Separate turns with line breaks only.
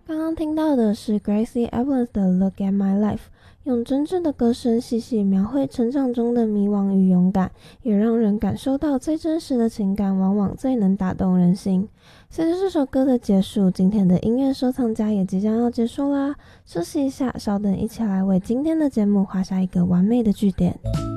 刚刚听到的是 Gracie Evans 的 Look at My Life， 用真正的歌声细细描绘成长中的迷惘与勇敢，也让人感受到最真实的情感，往往最能打动人心。随着这首歌的结束，今天的音乐收藏家也即将要结束啦，休息一下，稍等，一起来为今天的节目画下一个完美的句点。